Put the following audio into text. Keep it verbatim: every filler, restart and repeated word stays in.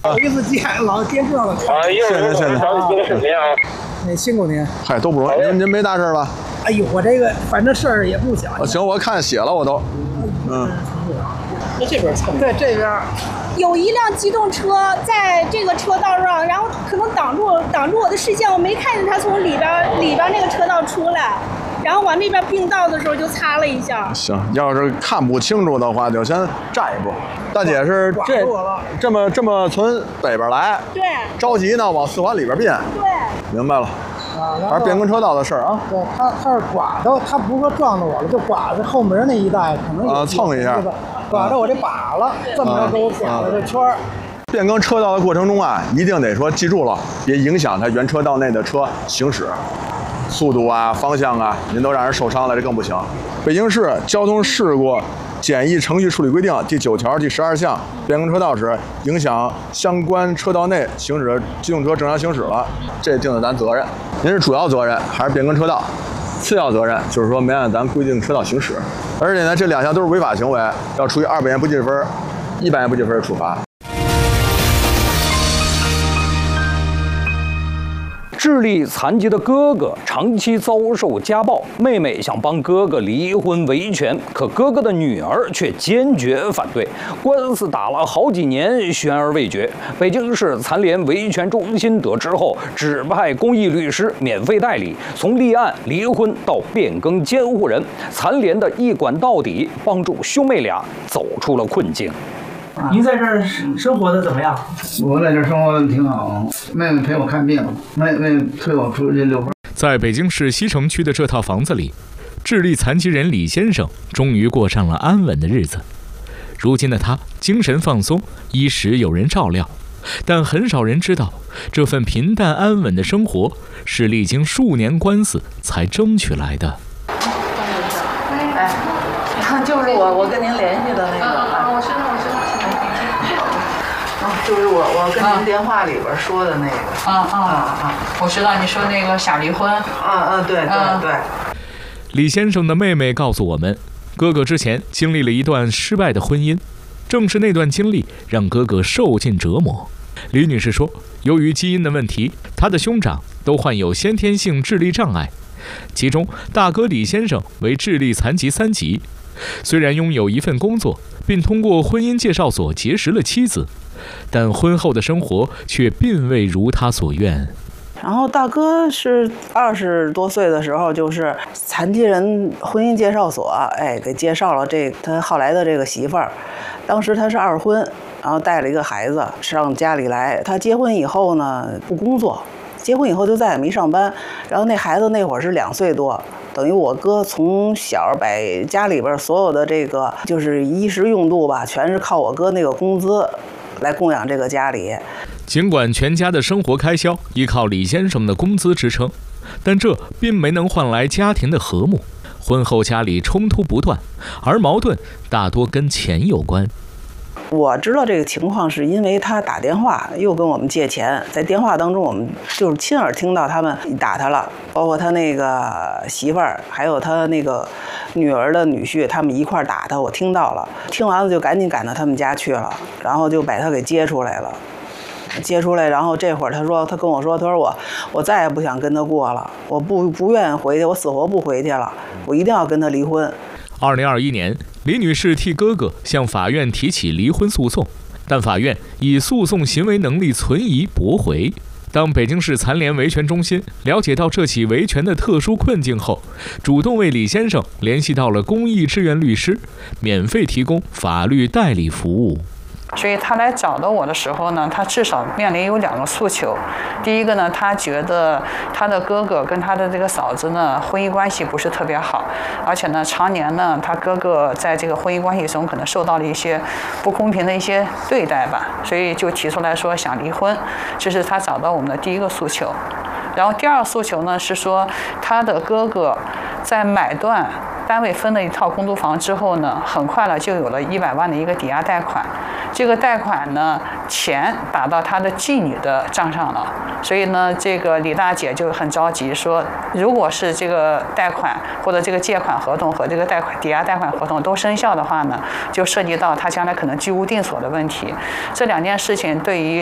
头一次见，老接触到了。 啊，一会儿谢谢谢谢找你做个视频啊。 那辛苦您。 嗨，都不容易。您您没大事吧？ 哎呦，我这个反正事儿也不小。 行，我看血了，我都。嗯。 那这边对这边。 有一辆机动车在这个车道上，然后可能挡住挡住我的视线，我没看见他从里边里边那个车道出来，然后往那边并道的时候就擦了一下。 行，要是看不清楚的话，就先站一步。大姐是这这么这么从北边来， 对， 着急呢，往四环里边变。 对， 明白了。 啊， 还是变更车道的事儿啊。 对他，他是刮着，他不是说撞着我了，就刮着后门那一带，可能啊蹭一下， 刮着我这把了，这么着给我刮了这圈儿。 变更车道的过程中啊，一定得说记住了，别影响它原车道内的车行驶，速度啊、方向啊，您都让人受伤了，这更不行。北京市交通事故简易程序处理规定第九条第十二项，变更车道时影响相关车道内行驶机动车正常行驶了，这定的咱责任。您是主要责任还是变更车道？次要责任就是说没按咱规定车道行驶，而且呢，这两项都是违法行为，要处以二百元不记分、一百元不记分的处罚。 智力残疾的哥哥长期遭受家暴，妹妹想帮哥哥离婚维权，可哥哥的女儿却坚决反对，官司打了好几年，悬而未决。北京市残联维权中心得知后，指派公益律师免费代理，从立案、离婚到变更监护人，残联的一管到底，帮助兄妹俩走出了困境。 您在这儿生活的怎么样？ 我在这儿生活的挺好，妹妹陪我看病，妹妹推我出去遛弯。 在北京市西城区的这套房子里，智力残疾人李先生终于过上了安稳的日子。如今的他精神放松，衣食有人照料，但很少人知道，这份平淡安稳的生活是历经数年官司才争取来的。 哎，就是我，我跟您联系的那个。啊，我知道，我知道。就是我，我跟您电话里边说的那个。 啊啊啊！我知道你说那个想离婚。 啊啊，对对对。 李先生的妹妹告诉我们，哥哥之前经历了一段失败的婚姻，正是那段经历让哥哥受尽折磨。李女士说，由于基因的问题，她的兄长都患有先天性智力障碍，其中大哥李先生为智力残疾三级。虽然拥有一份工作，并通过婚姻介绍所结识了妻子，但婚后的生活却并未如他所愿。 然后大哥是二十多岁的时候，就是残疾人婚姻介绍所，哎，给介绍了这他后来的这个媳妇儿。当时他是二婚，然后带了一个孩子上家里来。他结婚以后呢，不工作，结婚以后就再也没上班。然后那孩子那会儿是两岁多。等于我哥从小把家里边所有的这个就是衣食用度吧，全是靠我哥那个工资来供养这个家里。 尽管全家的生活开销依靠李先生的工资支撑，但这并没能换来家庭的和睦。婚后家里冲突不断，而矛盾大多跟钱有关。 我知道这个情况是因为他打电话又跟我们借钱，在电话当中我们就是亲耳听到他们打他了，包括他那个媳妇儿还有他那个女儿的女婿，他们一块打他，我听到了，听完了就赶紧赶到他们家去了，然后就把他给接出来了。接出来，然后这会儿他说，他跟我说，他说我我再也不想跟他过了，我不不愿意回去，我死活不回去了，我一定要跟他离婚。 二零二一年，李女士替哥哥向法院提起离婚诉讼，但法院以诉讼行为能力存疑驳回。当北京市残联维权中心了解到这起维权的特殊困境后，主动为李先生联系到了公益志愿律师，免费提供法律代理服务。 所以他来找到我的时候呢，他至少面临有两个诉求。第一个呢，他觉得他的哥哥跟他的这个嫂子呢，婚姻关系不是特别好，而且呢，常年呢，他哥哥在这个婚姻关系中可能受到了一些不公平的一些对待吧，所以就提出来说想离婚，这是他找到我们的第一个诉求。然后第二个诉求呢，是说他的哥哥在买断单位分了一套公租房之后呢，很快了就有了一百万的一个抵押贷款，这个贷款呢钱打到他的继女的账上了，所以呢这个李大姐就很着急说，如果是这个贷款或者这个借款合同和这个贷款抵押贷款合同都生效的话呢，就涉及到他将来可能居无定所的问题。这两件事情对于